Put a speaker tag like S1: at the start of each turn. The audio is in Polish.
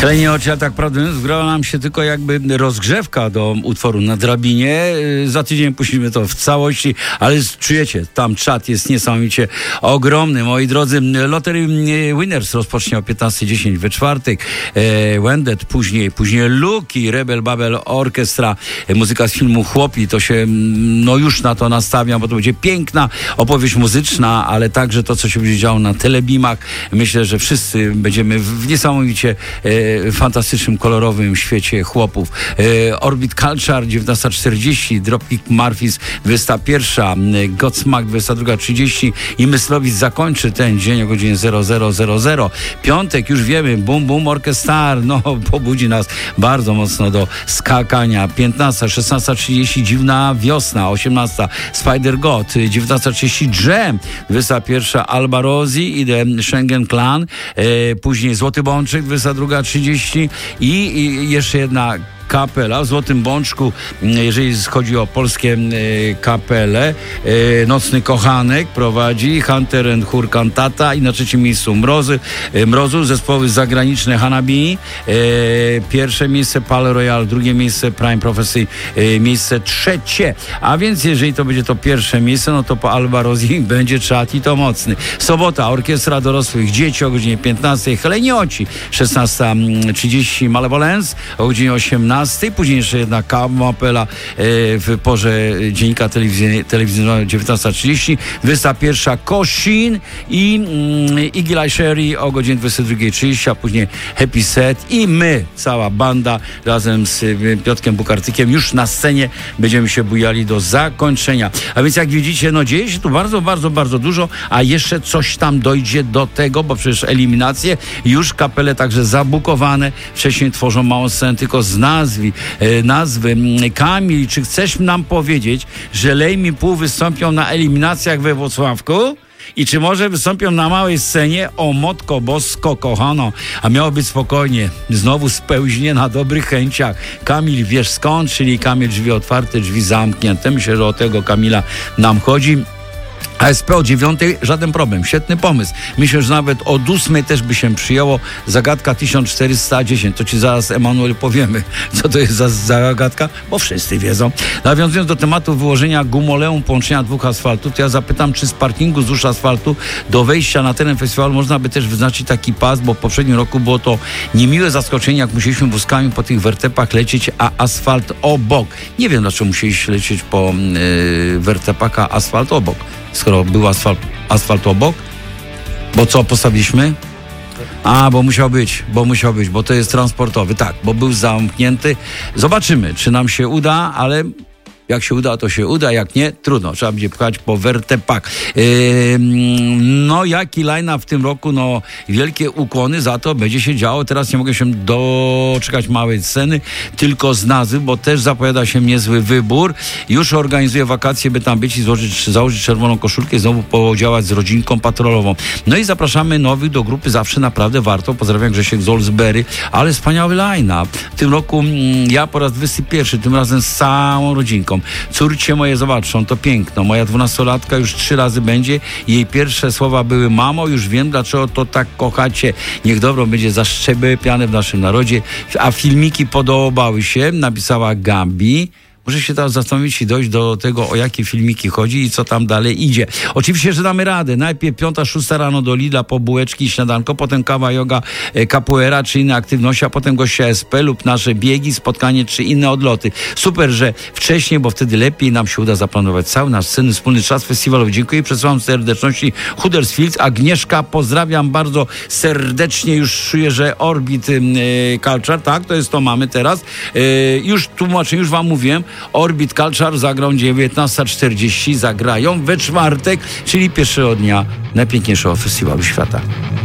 S1: Klenie oczy, a tak prawdę zgrała nam się tylko jakby rozgrzewka do utworu Na drabinie. Za tydzień puścimy to w całości, ale czujecie, tam czat jest niesamowicie ogromny. Moi drodzy, Lottery Winners rozpocznie o 15:10 we czwartek. Wendet, później Luki, Rebel Babel Orchestra, muzyka z filmu Chłopi. To się już na to nastawiam, bo to będzie piękna opowieść muzyczna, ale także to, co się będzie działo na telebimach. Myślę, że wszyscy będziemy w niesamowicie fantastycznym, kolorowym świecie chłopów. Orbit Culture 19:40, Dropkick Murphys 21, Godsmack 22:30 i Myslowic zakończy ten dzień o godzinie 00:00. Piątek, już wiemy, Boom Boom Orchestra, pobudzi nas bardzo mocno do skakania. 15, 16:30 Dziwna Wiosna, 18 Spider God, 19:30 Jam, 21 Alba Rosi i The Schengen Clan, później Złoty Bączek 22:30 i jeszcze jedna kapela w Złotym Bączku, jeżeli chodzi o polskie kapele. Nocny Kochanek prowadzi, Hunter and Hur Cantata i na trzecim miejscu Mrozu, zespoły zagraniczne Hanabi, pierwsze miejsce Pal Royal, drugie miejsce Prime Prophecy, miejsce trzecie. A więc jeżeli to będzie to pierwsze miejsce, no to po Alba Rosi będzie czat i to mocny. Sobota, Orkiestra Dorosłych Dzieci o godzinie 15, Helenioci, 16:30 Malevolence, o godzinie 18. Później jeszcze jedna kapela w porze dziennika telewizyjnego 19:30, 21 Kosin i Iggy Sherry o godzinie 22:30, a później Happy Set i my, cała banda razem z Piotrkiem Bukartykiem już na scenie będziemy się bujali do zakończenia. A więc jak widzicie, dzieje się tu bardzo dużo, a jeszcze coś tam dojdzie do tego, bo przecież eliminacje, już kapele także zabukowane, wcześniej tworzą małą scenę tylko z nazwy. Kamil, czy chcesz nam powiedzieć, że Lejmi Pół wystąpią na eliminacjach we Włocławku? I czy może wystąpią na małej scenie? O Matko Bosko, kochano, a miało być spokojnie. Znowu spełźnie na dobrych chęciach. Kamil, wiesz skąd? Czyli Kamil, drzwi otwarte, drzwi zamknięte. Myślę, że o tego Kamila nam chodzi. ASP o 9:00, żaden problem, świetny pomysł. Myślę, że nawet od 8:00 też by się przyjęło. Zagadka 1410, to ci zaraz, Emanuel, powiemy, co to jest za zagadka, bo wszyscy wiedzą. Nawiązując do tematu wyłożenia gumoleum połączenia dwóch asfaltów, to ja zapytam, czy z parkingu wzdłuż asfaltu do wejścia na teren festiwalu można by też wyznaczyć taki pas, bo w poprzednim roku było to niemiłe zaskoczenie, jak musieliśmy wózkami po tych wertepach lecieć, a asfalt obok. Nie wiem, dlaczego musieliśmy lecieć po wertepach, a asfalt obok. Skoro był asfalt obok, bo co postawiliśmy? Bo musiał być, bo to jest transportowy. Tak, bo był zamknięty. Zobaczymy, czy nam się uda, ale jak się uda, to się uda, jak nie, trudno. Trzeba będzie pchać po wertepach. Jaki line-up w tym roku? Wielkie ukłony za to, będzie się działo. Teraz nie mogę się doczekać małej sceny, tylko z nazwy, bo też zapowiada się niezły wybór. Już organizuję wakacje, by tam być i założyć czerwoną koszulkę i znowu podziałać z rodzinką patrolową. I zapraszamy nowych do grupy, zawsze naprawdę warto. Pozdrawiam, Grzesiek z Olsbury, ale wspaniały line-up. W tym roku ja po raz 21, tym razem z całą rodzinką. Córcie moje zobaczą, to piękno. Moja 12-latka już 3 razy będzie. Jej pierwsze słowa były: mamo, już wiem, dlaczego to tak kochacie. Niech dobro będzie zaszczepiane w naszym narodzie. A filmiki podobały się, napisała Gabi. Muszę się teraz zastanowić i dojść do tego, o jakie filmiki chodzi i co tam dalej idzie. Oczywiście, że damy radę. Najpierw 5-6 rano do Lidla po bułeczki i śniadanko, potem kawa, yoga, capoeira czy inne aktywności, a potem gościa SP lub nasze biegi, spotkanie czy inne odloty. Super, że wcześniej, bo wtedy lepiej nam się uda zaplanować cały nasz cenny, wspólny czas festiwalowy. Dziękuję i przesyłam serdeczności Huddersfield. Agnieszka, pozdrawiam bardzo serdecznie. Już czuję, że Orbit Culture, tak, to mamy teraz. Już tłumaczę, już wam mówiłem. Orbit Culture zagrał 19:40, zagrają we czwartek, czyli pierwszego dnia najpiękniejszego festiwalu świata.